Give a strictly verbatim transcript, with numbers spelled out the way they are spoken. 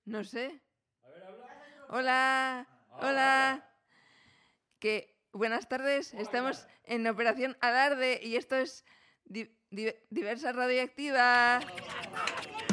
No sé. A ver, habla. Hola, hola. Que buenas tardes. Hola, Estamos ¿qué tal? en Operación Alarde y esto es di- di- Diversa Radioactiva.